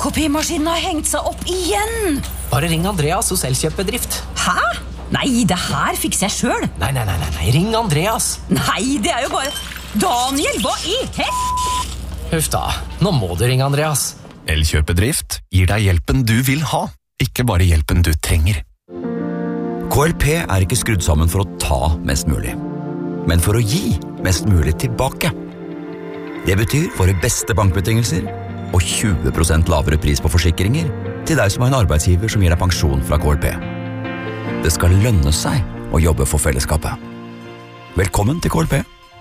KP-maskinen har hengt seg opp igjen. Bare ring Andreas hos Elkjøp-bedrift. Hæ? Nei, det her fikser jeg selv. Nei, ring Andreas. Nei, det er jo bare... Daniel, hva i Huff da, nå må du ringe Andreas. Elkjøp-bedrift gir deg hjelpen du vil ha, ikke bare hjelpen du trenger. KLP er ikke skrudd sammen for å ta mest mulig, men for å gi mest mulig tilbake. Det betyr våre beste bankbetingelser og 20% lavere pris på forsikringer til deg som har en arbeidsgiver som gir deg pensjon fra KLP. Det skal lønne seg å jobbe for fellesskapet. Velkommen til KLP.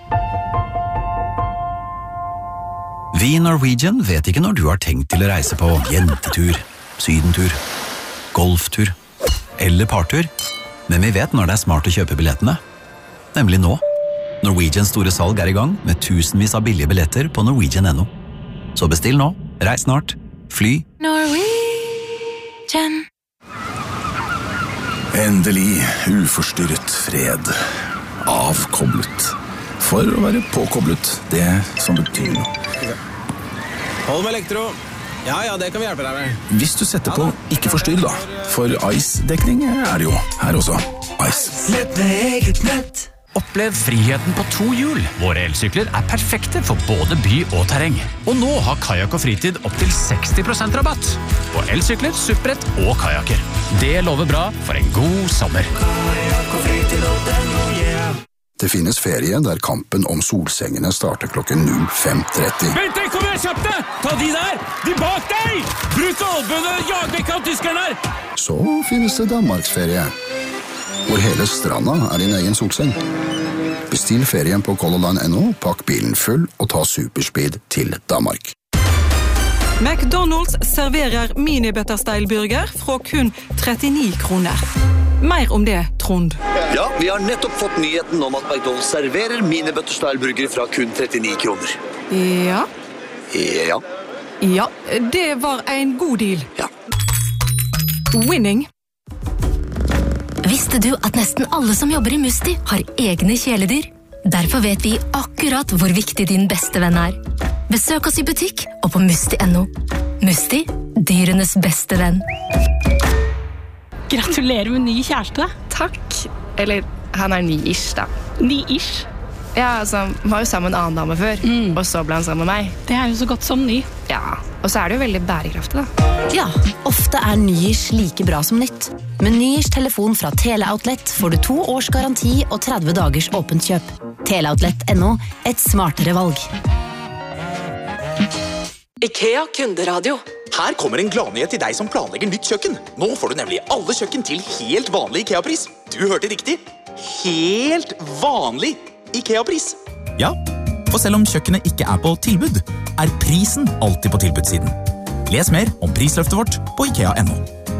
Vi i Norwegian vet ikke når du har tenkt til å reise på jentetur, sydentur, golftur eller partur, men vi vet når det er smart å kjøpe billettene. Nemlig nå. Norwegians store salg er i gang med tusenvis av billige billetter på Norwegian.no. Så bestill nå, reis snart, fly. Norwegian. Endelig uforstyrret fred. Avkoblet. For å være påkoblet, det som betyr noe. Hold med elektro. Ja, det kan vi hjelpe deg med. Hvis du setter på ikke forstyrr da, for ICE-dekning er det jo her også. ICE. Slett med eget nett. Opplev friheten på 2 hjul. Våre elsykler er perfekte for både by og terreng. Og nå har Kajak og Fritid opp til 60% rabatt på elsykler, supprett og kajaker. Det lover bra for en god sommer. Kajak og Fritid.no, yeah. Det finnes ferie der kampen om solsengene starter klokken 05:30. Vent, kom igjen, kjapt deg! Ta de der! De bak deg! Bruk albuene, jag vekk av tyskerne her! Så finnes det Danmarksferie, hvor hele stranda er din egen solseng. Bestill ferien på colorline.no, pakk bilen full og ta superspeed til Danmark. McDonald's serverer mini-butterstyle-burger fra kun 39 kroner. Mer om det, Trond. Ja, vi har nettopp fått nyheten om at McDonald's serverer mini-butterstyle-burger fra kun 39 kroner. Ja. Ja. Ja, det var en god deal. Ja. Winning. Visste du at nesten alle som jobber i Musti har egne kjæledyr? Derfor vet vi akkurat hvor viktig din beste venn er. Besøk oss i butikk og på Musti.no. Musti, dyrenes beste venn. Gratulerer med ny kjæreste. Takk. Eller, han er ny-ish da. Ny-ish? Ja, altså, han var jo sammen med en annen dame før, og så ble han sammen med meg. Det er jo så godt som ny. Ja, og så er det jo veldig bærekraftig da. Ja, ofte er ny-ish like bra som nytt. Med ny-ish telefon fra Teleoutlet får du 2 års garanti og 30 dagers åpent kjøp. Teleoutlet.no, et smartere valg. IKEA kunderadio. Her kommer en gladnyhet til deg som planlegger nytt kjøkken. Nå får du nemlig alle kjøkken til helt vanlig IKEA-pris. Du hørte riktig. Helt vanlig IKEA-pris. Ja, for selv om kjøkkenet ikke er på tilbud, er prisen alltid på tilbudssiden. Les mer om prisløftet vårt på IKEA.no.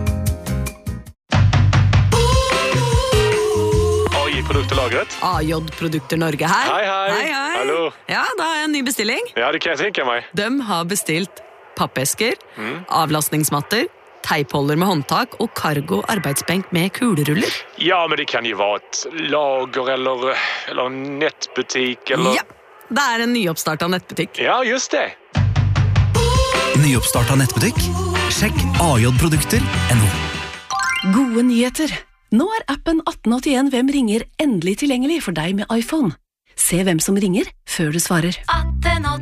AJ-produkterlagret. AJ-produkter Norge her. Hei. Hallo. Ja, da har jeg en ny bestilling. Ja, det kan jeg tenke meg. De har bestilt pappesker, avlastningsmatter, teipholder med håndtak og cargo arbeidsbenk med kuleruller. Ja, men det kan jo være et lager eller en nettbutikk eller... Ja, det er en nyoppstart av nettbutikk. Ja, just det. Nyoppstart av nettbutikk? Sjekk AJ-produkter.no. Gode nyheter. Nå er appen 1881 Hvem ringer endelig tilgjengelig for deg med iPhone. Se hvem som ringer før du svarer. 1881